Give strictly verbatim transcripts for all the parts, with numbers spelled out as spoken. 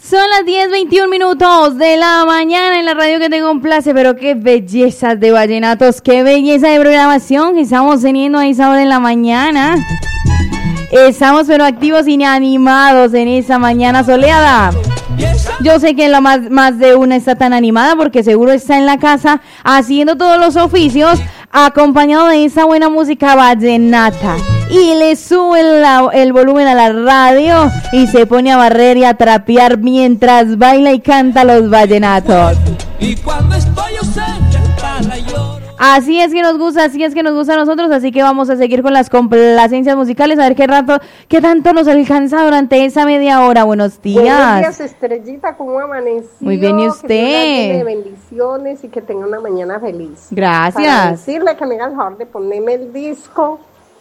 Son las diez veintiún minutos de la mañana en la radio que te complace, pero qué bellezas de vallenatos, qué belleza de programación que estamos teniendo a esa hora en la mañana. Estamos pero activos y animados en esa mañana soleada. Yo sé que la más, más de una está tan animada porque seguro está en la casa haciendo todos los oficios acompañado de esa buena música vallenata. Y le sube la, el volumen a la radio y se pone a barrer y a trapear mientras baila y canta los vallenatos. Y cuando estoy ausente, lloro. Así es que nos gusta, así es que nos gusta a nosotros, así que vamos a seguir con las complacencias musicales, a ver qué rato, qué tanto nos alcanza durante esa media hora. Buenos días. Buenos días, Estrellita, ¿cómo amaneció? Muy bien, ¿y usted? Que tenga bendiciones y que tenga una mañana feliz. Gracias. Para decirle que me haga el favor de ponerme el disco.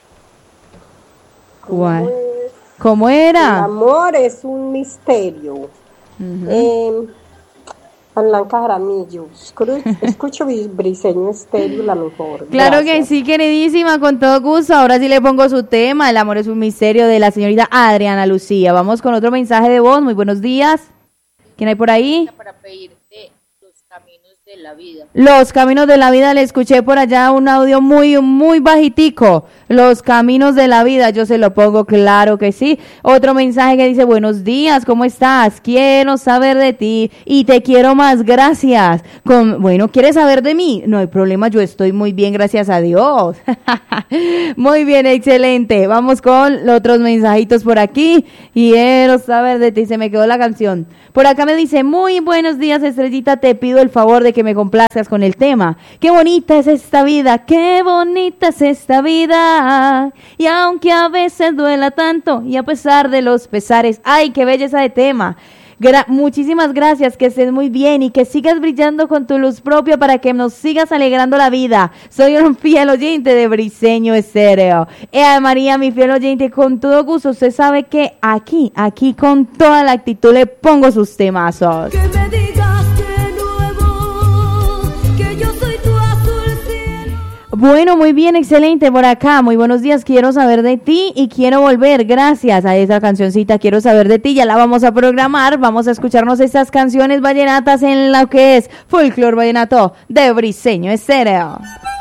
¿Cuál? ¿Cómo era? El amor es un misterio. Uh-huh. Eh, Blanca Jaramillo, escucho Briseño Estéreo, la mejor. Claro Gracias. Que sí, queridísima, con todo gusto. Ahora sí le pongo su tema, El amor es un misterio, de la señorita Adriana Lucía. Vamos con otro mensaje de voz. Muy buenos días. ¿Quién hay por ahí? Para pedirte los caminos de la vida. Los caminos de la vida, le escuché por allá un audio muy, muy bajitico. Los caminos de la vida, yo se lo pongo, claro que sí. Otro mensaje que dice, buenos días, ¿cómo estás? Quiero saber de ti y te quiero más, gracias. Con, bueno, ¿quieres saber de mí? No hay problema, yo estoy muy bien, gracias a Dios. Muy bien, excelente. Vamos con los otros mensajitos por aquí. Quiero saber de ti, se me quedó la canción. Por acá me dice, muy buenos días, Estrellita, te pido el favor de que me complazcas con el tema. Qué bonita es esta vida, qué bonita es esta vida. Y aunque a veces duela tanto, y a pesar de los pesares, ¡ay, qué belleza de tema! Gra- muchísimas gracias, que estés muy bien y que sigas brillando con tu luz propia para que nos sigas alegrando la vida. Soy un fiel oyente de Briseño Estéreo. Eh, María, mi fiel oyente, con todo gusto, usted sabe que aquí, aquí con toda la actitud le pongo sus temazos. Que me digas de nuevo que yo soy tu azul cielo. Bueno, muy bien, excelente por acá. Muy buenos días, quiero saber de ti y quiero volver. Gracias a esa cancioncita, quiero saber de ti. Ya la vamos a programar. Vamos a escucharnos estas canciones vallenatas en lo que es Folklore Vallenato de Briseño Estéreo.